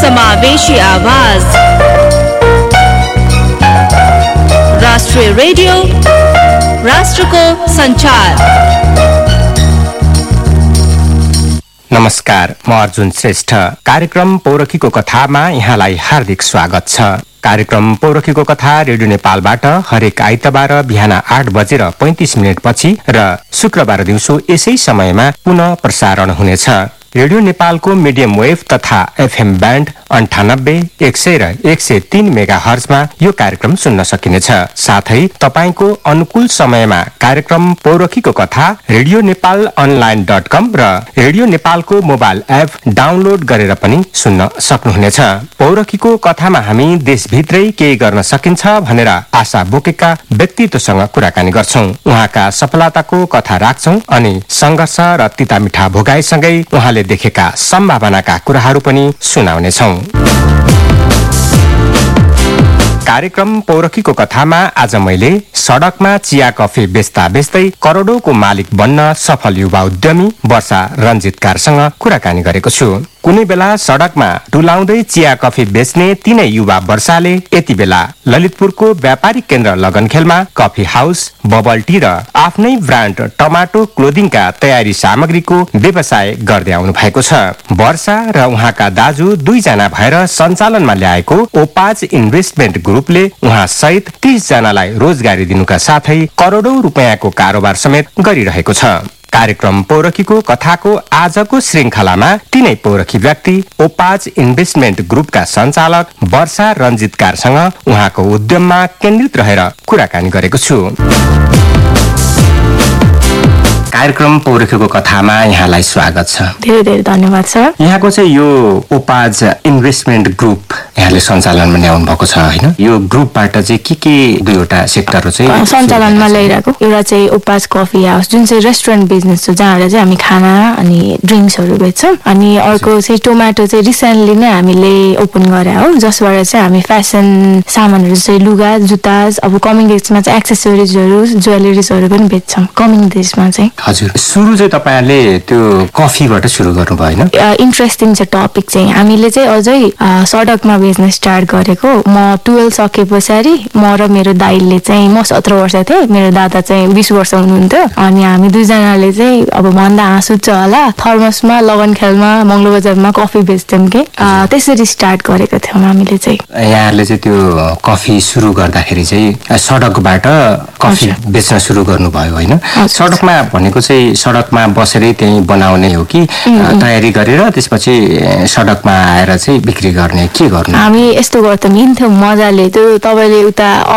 समावेशी आवाज राष्ट्रिय रेडियो राष्ट्रको संचार। नमस्कार, म अर्जुन श्रेष्ठ। कार्यक्रम पौरखीको कथामा यहाँलाई हार्दिक स्वागत छ। कार्यक्रम पौरखीको कथा रेडियो नेपालबाट हरेक आइतबार बिहान 8:35 पछि र शुक्रबार दिउँसो यसै समयमा पुनः प्रसारण हुनेछ। रेडियो नेपालको मिडियम वेभ तथा एफएम ब्यान्ड 98, 100 र 103 मेगाहर्जमा यो कार्यक्रम सुन्न सकिनेछ। साथै तपाईको अनुकूल समयमा कार्यक्रम पौरखीको कथा रेडियो नेपाल अनलाइन.com र रेडियो नेपालको मोबाइल एप डाउनलोड गरेर पनि सुन्न सक्नुहुनेछ। पौरखीको कथामा हामी देशभित्रै केही गर्न सकिन्छ भनेर आशा बोकेका व्यक्तित्वसँग कुराकानी गर्छौं। उहाँका सफलताको कथा राख्छौं अनि संघर्ष र तितामिठा भोगाइसँगै उहाँले देखेका सम्भावनाका कुराहरू पनि सुनाउनेछौं। कार्यक्रम पौरखीको कथामा आज मैले सडकमा चिया कफी बेच्दा बेच्दै करोडौंको मालिक बन्न सफल युवा उद्यमी वर्षा रञ्जितकारसँग कुराकानी गरेको छु। कुनै बेला सडकमा डुलाउँदै चिया कफी बेच्ने तिनै युवा वर्षाले यति बेला ललितपुरको व्यापारिक केन्द्र लगनखेलमा कफी हाउस, बबल टी र आफ्नै ब्रान्ड टमाटो क्लोदिङका तयारी सामग्रीको व्यवसाय गर्दै आउनु भएको छ। वर्षा र उहाँका दाजु दुईजना भएर सञ्चालनमा ल्याएको ओपाज इन्भेस्टमेन्ट ग्रुपले उहाँ सहित 30 जनालाई रोजगारी दिनुका साथै करोडौं रुपियाँको कारोबार समेत गरिरहेको छ। कार्यक्रम पौरखीको कथाको आजको श्रृंखलामा तिनै पौरखी व्यक्ति ओपाज इन्भेस्टमेन्ट ग्रुपका सञ्चालक वर्षा रञ्जितकारसँग उहाँको उद्यममा केन्द्रित रहेर कुराकानी गरेको छु। कार्यक्रम पौरखीको कथामा यहाँलाई स्वागत छ। धेरै धेरै धन्यवाद सर। यहाँको चाहिँ यो ओपाज इन्भेस्टमेन्ट ग्रुप यहाँले सञ्चालनमा ल्याउनु भएको छ हैन? यो ग्रुपबाट चाहिँ के दुईवटा सेक्टरहरु चाहिँ सञ्चालनमा ल्याइरहेको। एउटा चाहिँ ओपाज कफी हाउस जुन चाहिँ रेस्टुरेन्ट बिजनेस हो, जहाँबाट चाहिँ हामी खाना अनि ड्रिङ्क्सहरु बेच्छौं। अनि अर्को चाहिँ टोमाटो चाहिँ रिसेन्टली नै हामीले ओपन गरे हो, जसबाट चाहिँ हामी फ्यासन सामानहरु चाहिँ लुगा, जुत्ता, अब कमिङ डेजमा चाहिँ एक्सेसरिजहरु, ज्वेलरिजहरु पनि बेच्छौं कमिङ डेजमा चाहिँ। हजुर, सुरु चाहिँ तपाईहरुले त्यो कफीबाट सुरु गर्नु भयो हैन? इन्ट्रेस्टिङ छ टपिक चाहिँ। हामीले चाहिँ अझै सडकमा बिजनेस स्टार्ट गरेको। म 12 सके पछाडि म र मेरो दाइले चाहिँ, म 17 वर्ष थिएँ, मेरो दादा चाहिँ 20 वर्ष हुनुहुन्थ्यो। अनि हामी दुईजनाले चाहिँ अब भन्दा हाँसुच्च होला थर्मसमा लगनखेलमा मंगलो बजारमा कफी बेच्थ्यौं के। त्यसरी स्टार्ट गरेको थियौं हामीले चाहिँ। यहाँहरुले चाहिँ त्यो कफी सुरु गर्दाखेरि चाहिँ सडकबाट कफी बेच्न सुरु गर्नुभयो हैन? सडकमा भनेको चाहिँ सडकमा बसेरै त्यही बनाउने हो कि तयारी गरेर त्यसपछि सडकमा आएर चाहिँ बिक्री गर्ने, के गर्नु? हामी यस्तो गर्थ्यौं, हिँड्थ्यौं मजाले। त्यो तपाईले उता